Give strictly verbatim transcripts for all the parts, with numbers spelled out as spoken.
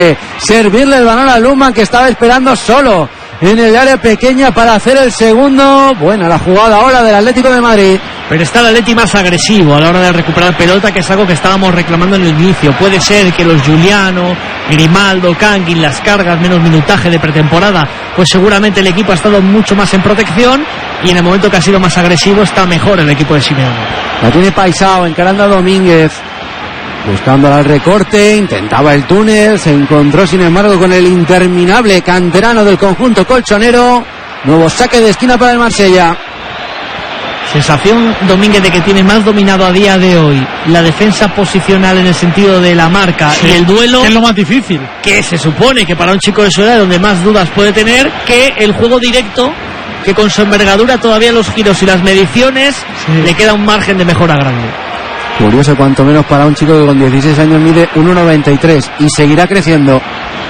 servirle el balón a Lukman, que estaba esperando solo en el área pequeña para hacer el segundo. Buena la jugada ahora del Atlético de Madrid. Pero está el Atleti más agresivo a la hora de recuperar pelota, que es algo que estábamos reclamando en el inicio. Puede ser que los Giuliano, Grimaldo, Kangin, las cargas, menos minutaje de pretemporada, pues seguramente el equipo ha estado mucho más en protección, y en el momento que ha sido más agresivo está mejor el equipo de Simeone. La tiene Paisao encarando a Domínguez, buscando al recorte, intentaba el túnel, se encontró sin embargo con el interminable canterano del conjunto colchonero. Nuevo saque de esquina para el Marsella. Sensación, Domínguez, de que tiene más dominado a día de hoy la defensa posicional en el sentido de la marca, sí, y el duelo, es lo más difícil, que se supone que para un chico de su edad donde más dudas puede tener, que el juego directo, que con su envergadura todavía los giros y las mediciones, sí, le queda un margen de mejora grande. Curioso, cuanto menos para un chico que con dieciséis años mide uno noventa y tres y seguirá creciendo.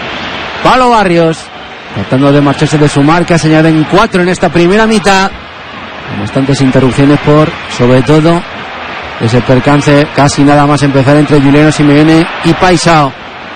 Pablo Barrios tratando de marcharse de su marca, se añaden cuatro en esta primera mitad, con bastantes interrupciones por, sobre todo, ese percance casi nada más empezar entre Giuliano Simeone y Paisao.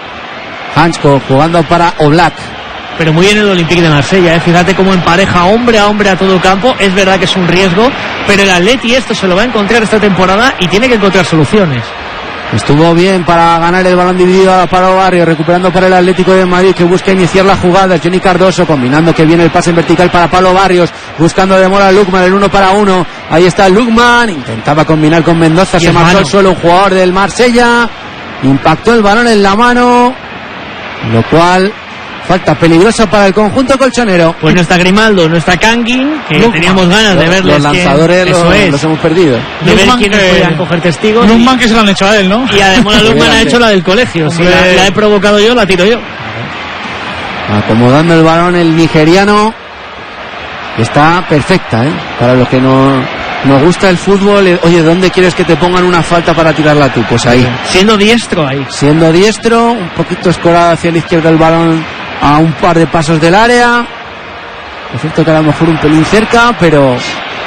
Hansko jugando para Oblak. Pero muy bien el Olympique de Marsella, ¿eh? Fíjate cómo empareja hombre a hombre a todo campo. Es verdad que es un riesgo, pero el Atleti esto se lo va a encontrar esta temporada y tiene que encontrar soluciones. Estuvo bien para ganar el balón dividido a Pablo Barrios, recuperando para el Atlético de Madrid, que busca iniciar la jugada. Johnny Cardoso combinando, que viene el pase en vertical para Pablo Barrios, buscando de mola a Lukman, el uno para uno. Ahí está Lukman, intentaba combinar con Mendoza, se marchó al suelo un jugador del Marsella, impactó el balón en la mano, lo cual falta peligrosa para el conjunto colchonero. Pues no está Grimaldo, no está Kangin, que Lukman, teníamos ganas de verles. Los lanzadores los, es. los hemos perdido. De Lukman, ver quiénes que... podían coger testigos. Lukman, y... que se lo han hecho a él, ¿no? Y además Lukman ha hecho la del colegio. Si la, la he provocado yo, la tiro yo. Acomodando el balón el nigeriano, que está perfecta, ¿eh? Para los que no nos gusta el fútbol. Oye, ¿dónde quieres que te pongan una falta para tirarla tú? Pues ahí. Siendo diestro ahí. Siendo diestro, un poquito escorado hacia la izquierda el balón, a un par de pasos del área. Es cierto que a lo mejor un pelín cerca, pero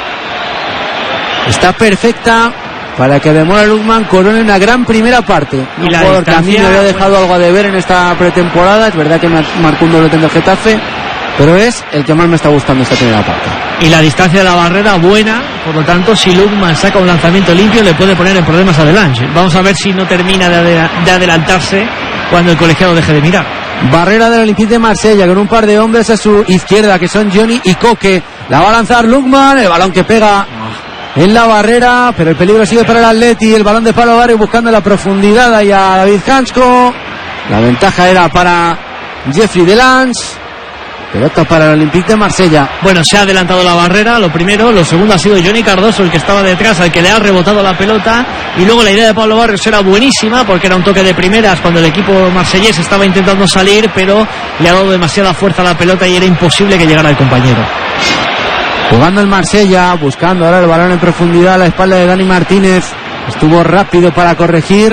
está perfecta para que Ademola Lookman corone una gran primera parte. Y un la jugador que a mí me había dejado algo a deber en esta pretemporada. Es verdad que marcó un doblete en el Getafe, pero es el que más me está gustando esta primera parte. Y la distancia de la barrera buena, por lo tanto, si Lookman saca un lanzamiento limpio, le puede poner en problemas a Delange. Vamos a ver si no termina de, adel- de adelantarse cuando el colegiado deje de mirar. Barrera del Olympique de Marsella con un par de hombres a su izquierda, que son Johnny y Coque. La va a lanzar Lookman, el balón que pega en la barrera, pero el peligro sigue para el Atleti. El balón de Pablo Barrios buscando la profundidad ahí a David Hansko. La ventaja era para Jeffrey Delange. Pelota para el Olympique de Marsella. Bueno, se ha adelantado la barrera, lo primero. Lo segundo ha sido Johnny Cardoso, el que estaba detrás, al que le ha rebotado la pelota. Y luego la idea de Pablo Barrios era buenísima, porque era un toque de primeras cuando el equipo marsellés estaba intentando salir, pero le ha dado demasiada fuerza a la pelota y era imposible que llegara el compañero. Jugando el Marsella, buscando ahora el balón en profundidad a la espalda de Dani Martínez. Estuvo rápido para corregir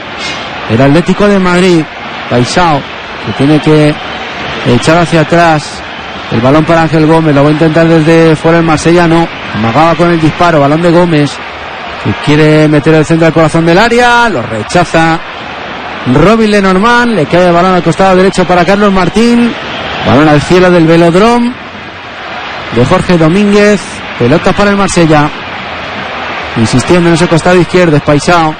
el Atlético de Madrid. Paisao, que tiene que echar hacia atrás el balón para Ángel Gómez. Lo va a intentar desde fuera el Marsella, no. Amagaba con el disparo, balón de Gómez, que quiere meter el centro al corazón del área, lo rechaza Robin Lenormand. Le cae el balón al costado derecho para Carlos Martín. Balón al cielo del velódromo de Jorge Domínguez. Pelota para el Marsella, insistiendo en ese costado izquierdo. Es Paisao,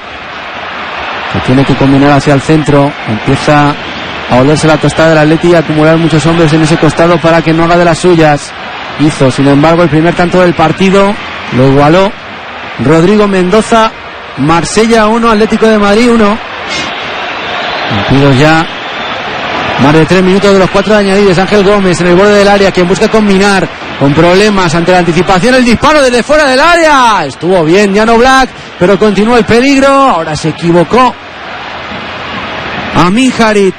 que tiene que combinar hacia el centro. Empieza a olerse la tostada del Atleti y a acumular muchos hombres en ese costado para que no haga de las suyas. Hizo, sin embargo, el primer tanto del partido. Lo igualó Rodrigo Mendoza. Marsella uno, Atlético de Madrid uno. Cumplidos ya más de tres minutos de los cuatro añadidos. Ángel Gómez en el borde del área, quien busca combinar, con problemas ante la anticipación. El disparo desde fuera del área. Estuvo bien Jan Oblak, pero continuó el peligro. Ahora se equivocó Amin Harit.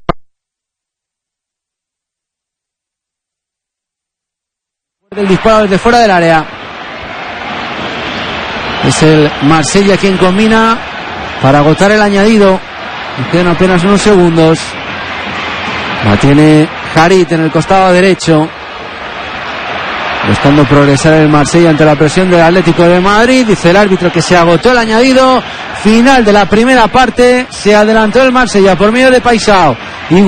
El disparo desde fuera del área. Es el Marsella quien combina para agotar el añadido. Y quedan apenas unos segundos. La tiene Harit en el costado derecho, buscando progresar el Marsella ante la presión del Atlético de Madrid. Dice el árbitro que se agotó el añadido. Final de la primera parte. Se adelantó el Marsella por medio de Paisao.